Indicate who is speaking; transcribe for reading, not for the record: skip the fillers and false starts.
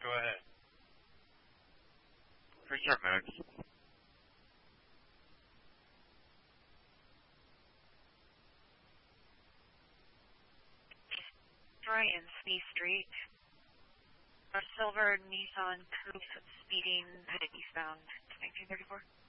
Speaker 1: Go ahead.
Speaker 2: For sure, Max.
Speaker 3: Brian C. Street. A silver Nissan Coupe speeding headed eastbound 1934.